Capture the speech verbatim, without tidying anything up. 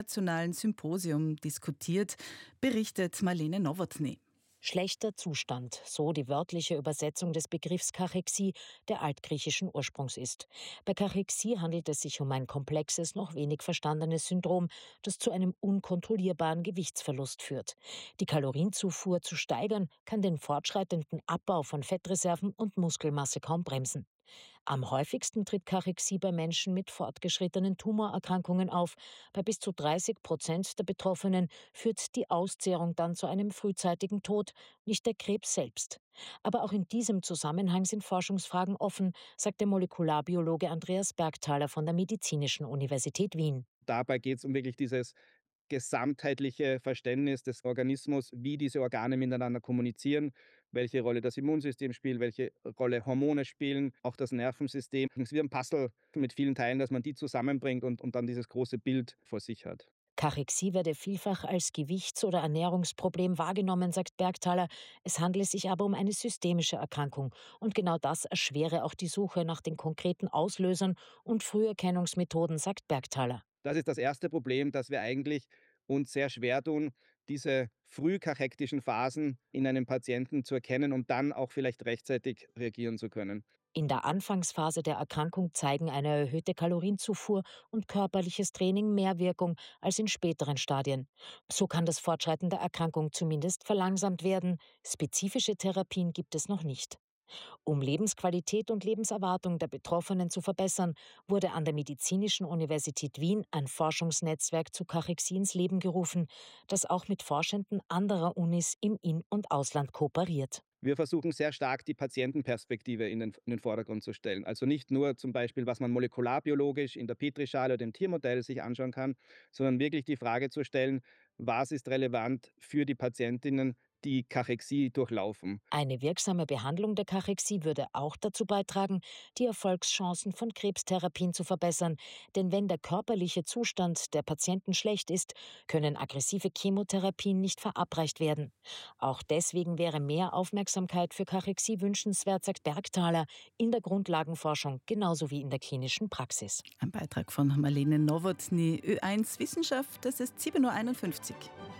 internationalen Symposium diskutiert, berichtet Marlene Nowotny. Schlechter Zustand, so die wörtliche Übersetzung des Begriffs Kachexie, der altgriechischen Ursprungs ist. Bei Kachexie handelt es sich um ein komplexes, noch wenig verstandenes Syndrom, das zu einem unkontrollierbaren Gewichtsverlust führt. Die Kalorienzufuhr zu steigern, kann den fortschreitenden Abbau von Fettreserven und Muskelmasse kaum bremsen. Am häufigsten tritt Kachexie bei Menschen mit fortgeschrittenen Tumorerkrankungen auf. Bei bis zu dreißig Prozent der Betroffenen führt die Auszehrung dann zu einem frühzeitigen Tod, nicht der Krebs selbst. Aber auch in diesem Zusammenhang sind Forschungsfragen offen, sagt der Molekularbiologe Andreas Bergthaler von der Medizinischen Universität Wien. Dabei geht es um wirklich dieses gesamtheitliche Verständnis des Organismus, wie diese Organe miteinander kommunizieren, welche Rolle das Immunsystem spielt, welche Rolle Hormone spielen, auch das Nervensystem. Es ist wie ein Puzzle mit vielen Teilen, dass man die zusammenbringt und, und dann dieses große Bild vor sich hat. Kachexie werde vielfach als Gewichts- oder Ernährungsproblem wahrgenommen, sagt Bergthaler. Es handele sich aber um eine systemische Erkrankung. Und genau das erschwere auch die Suche nach den konkreten Auslösern und Früherkennungsmethoden, sagt Bergthaler. Das ist das erste Problem, dass wir eigentlich uns sehr schwer tun, diese frühkachektischen Phasen in einem Patienten zu erkennen und dann auch vielleicht rechtzeitig reagieren zu können. In der Anfangsphase der Erkrankung zeigen eine erhöhte Kalorienzufuhr und körperliches Training mehr Wirkung als in späteren Stadien. So kann das Fortschreiten der Erkrankung zumindest verlangsamt werden. Spezifische Therapien gibt es noch nicht. Um Lebensqualität und Lebenserwartung der Betroffenen zu verbessern, wurde an der Medizinischen Universität Wien ein Forschungsnetzwerk zu Kachexie ins Leben gerufen, das auch mit Forschenden anderer Unis im In- und Ausland kooperiert. Wir versuchen sehr stark, die Patientenperspektive in den, in den Vordergrund zu stellen. Also nicht nur zum Beispiel, was man molekularbiologisch in der Petrischale oder im Tiermodell sich anschauen kann, sondern wirklich die Frage zu stellen, was ist relevant für die Patientinnen, die Kachexie durchlaufen. Eine wirksame Behandlung der Kachexie würde auch dazu beitragen, die Erfolgschancen von Krebstherapien zu verbessern. Denn wenn der körperliche Zustand der Patienten schlecht ist, können aggressive Chemotherapien nicht verabreicht werden. Auch deswegen wäre mehr Aufmerksamkeit für Kachexie wünschenswert, sagt Bergthaler, in der Grundlagenforschung genauso wie in der klinischen Praxis. Ein Beitrag von Marlene Nowotny, Ö eins Wissenschaft, das ist sieben Uhr einundfünfzig.